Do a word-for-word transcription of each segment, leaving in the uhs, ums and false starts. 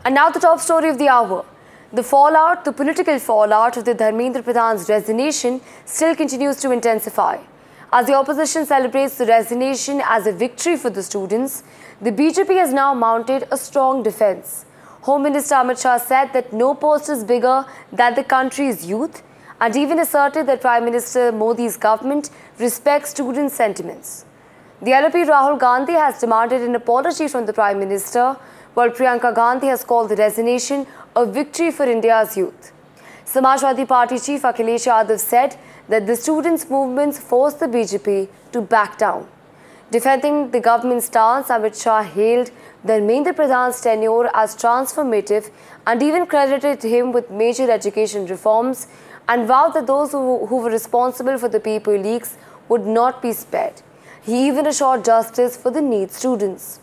And now the top story of the hour. The fallout, the political fallout of the Dharmendra Pradhan's resignation still continues to intensify. As the opposition celebrates the resignation as a victory for the students, the B J P has now mounted a strong defense. Home Minister Amit Shah said that no post is bigger than the country's youth, and even asserted that Prime Minister Modi's government respects student sentiments. The L L P Rahul Gandhi has demanded an apology from the Prime Minister, while Priyanka Gandhi has called the resignation a victory for India's youth. Samajwadi Party Chief Akhilesh Yadav said that the students' movements forced the B J P to back down. Defending the government stance, Amit Shah hailed Dharmendra Pradhan's tenure as transformative and even credited him with major education reforms, and vowed that those who, who were responsible for the paper leaks would not be spared. He even assured justice for the NEET students.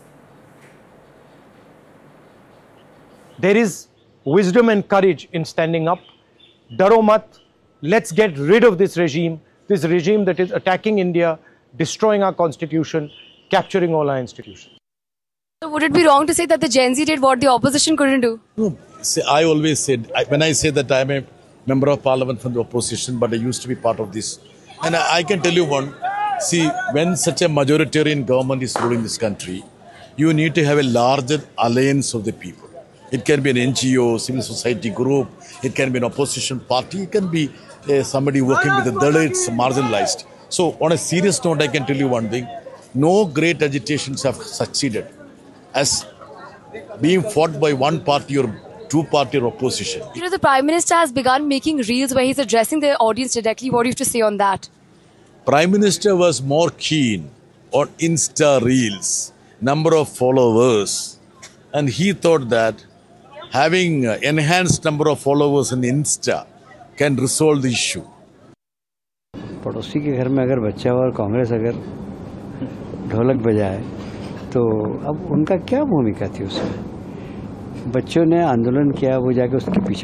There is wisdom and courage in standing up. Daro mat, let's get rid of this regime, this regime that is attacking India, destroying our constitution, capturing all our institutions. So would it be wrong to say that the Gen Z did what the opposition couldn't do? No, see, I always said, I, when I say that I am a member of parliament from the opposition, but I used to be part of this. And I, I can tell you one, see, when such a majoritarian government is ruling this country, you need to have a larger alliance of the people. It can be an N G O, civil society group, it can be an opposition party, it can be uh, somebody working with the Dalits, marginalized. So on a serious note, I can tell you one thing, no great agitations have succeeded as being fought by one party or two party or opposition. You know, the Prime Minister has begun making reels where he's addressing the audience directly. What do you have to say on that? Prime Minister was more keen on Insta reels, number of followers, and he thought that having enhanced number of followers in Insta can resolve the issue. पड़ोसी के घर में अगर बच्चा और कांग्रेस अगर ढोलक बजाए तो अब उनका क्या भूमिका थी उसमें? बच्चों ने आंदोलन किया, वो जाके उसके पीछे